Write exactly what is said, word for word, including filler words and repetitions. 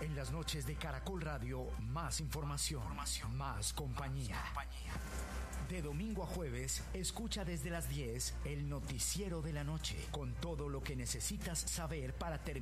En las noches de Caracol Radio, más información, información. Más compañía. Más compañía. De domingo a jueves, escucha desde las diez el noticiero de la noche, con todo lo que necesitas saber para terminar